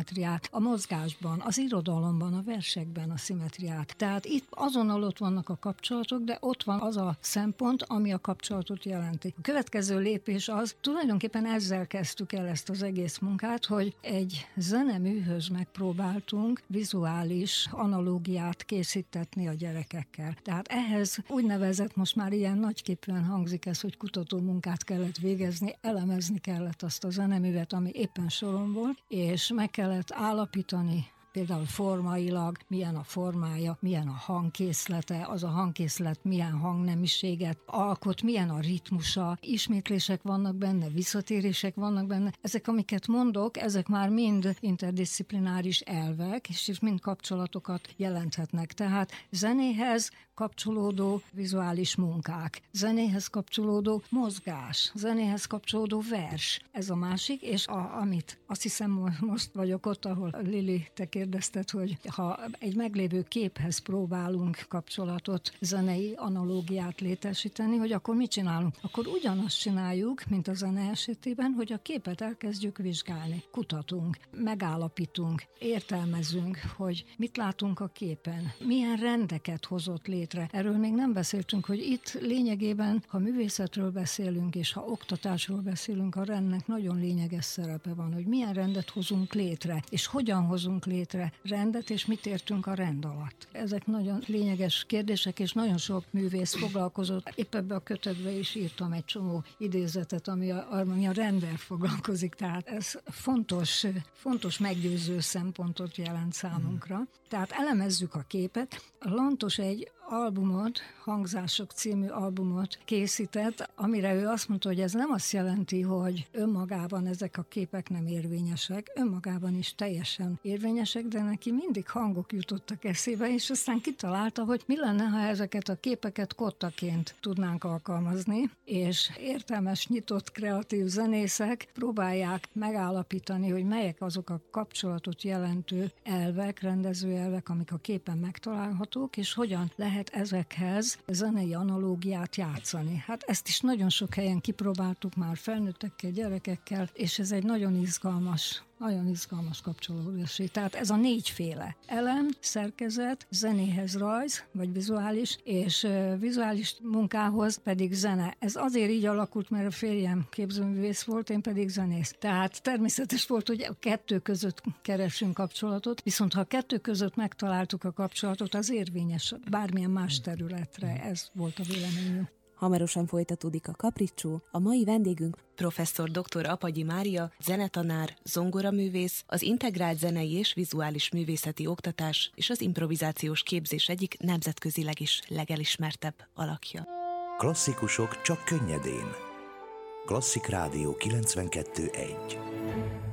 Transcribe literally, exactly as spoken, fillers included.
szimmetriát, a mozgásban, az irodalomban, a versekben a szimmetriát. Tehát itt azonnal ott vannak a kapcsolatok, de ott van az a szempont, ami a kapcsolatot jelenti. A következő lépés az, tulajdonképpen ezzel kezdtük el ezt az egész munkát, hogy egy zeneműhöz megpróbáltunk vizuális analógiát készítetni a gyerekekkel. Tehát ehhez úgynevezett, most már ilyen nagyképűen hangzik ez, hogy kutató munkát kellett végezni, elemezni kellett azt a zeneművet, ami éppen soron volt, és meg kellett állapítani, például formailag, milyen a formája, milyen a hangkészlete, az a hangkészlet milyen hangnemiséget alkot, milyen a ritmusa, ismétlések vannak benne, visszatérések vannak benne. Ezek, amiket mondok, ezek már mind interdisziplináris elvek, és mind kapcsolatokat jelenthetnek. Tehát zenéhez kapcsolódó vizuális munkák, zenéhez kapcsolódó mozgás, zenéhez kapcsolódó vers. Ez a másik, és a, amit azt hiszem most vagyok ott, ahol Lili, te kérdezted, hogy ha egy meglévő képhez próbálunk kapcsolatot, zenei analógiát létesíteni, hogy akkor mit csinálunk? Akkor ugyanazt csináljuk, mint a zene esetében, hogy a képet elkezdjük vizsgálni, kutatunk, megállapítunk, értelmezünk, hogy mit látunk a képen, milyen rendeket hozott létre. Erről még nem beszéltünk, hogy itt lényegében, ha művészetről beszélünk, és ha oktatásról beszélünk, a rendnek nagyon lényeges szerepe van, hogy milyen rendet hozunk létre, és hogyan hozunk létre rendet, és mit értünk a rend alatt. Ezek nagyon lényeges kérdések, és nagyon sok művész foglalkozott. Épp ebbe a kötetbe is írtam egy csomó idézetet, ami a, ami a renddel foglalkozik. Tehát ez fontos, fontos meggyőző szempontot jelent számunkra. Tehát elemezzük a képet. A Lantos egy albumot, Hangzások című albumot készített, amire ő azt mondta, hogy ez nem azt jelenti, hogy önmagában ezek a képek nem érvényesek, önmagában is teljesen érvényesek, de neki mindig hangok jutottak eszébe, és aztán kitalálta, hogy mi lenne, ha ezeket a képeket kottaként tudnánk alkalmazni, és értelmes, nyitott, kreatív zenészek próbálják megállapítani, hogy melyek azok a kapcsolatot jelentő elvek, rendező elvek, amik a képen megtalálhatók, és hogyan lehet ezekhez zenei analógiát játszani. Hát ezt is nagyon sok helyen kipróbáltuk már felnőttekkel, gyerekekkel, és ez egy nagyon izgalmas Nagyon izgalmas kapcsolódási. Tehát ez a négyféle elem, szerkezet, zenéhez rajz, vagy vizuális, és vizuális munkához pedig zene. Ez azért így alakult, mert a férjem képzőművész volt, én pedig zenész. Tehát természetes volt, hogy a kettő között keresünk kapcsolatot, viszont ha a kettő között megtaláltuk a kapcsolatot, az érvényes bármilyen más területre. Ez volt a véleményünk. Hamarosan folytatódik a Kapricsó. A mai vendégünk professzor dr. Apagyi Mária, zenetanár, zongoraművész, az integrált zenei és vizuális művészeti oktatás és az improvizációs képzés egyik nemzetközileg is legelismertebb alakja. Klasszikusok csak könnyedén. Klasszik Rádió kilencvenkettő egy.